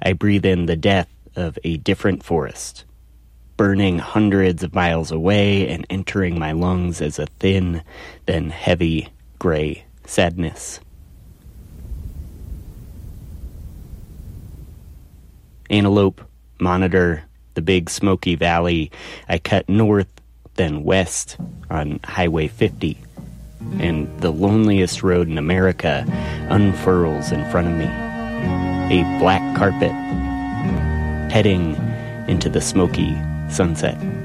I breathe in the death of a different forest, burning hundreds of miles away and entering my lungs as a thin, then heavy, gray sadness. Antelope, Monitor, the Big Smoky Valley. I cut north, then west on Highway 50, and the loneliest road in America unfurls in front of me. A black carpet heading into the smoky sunset.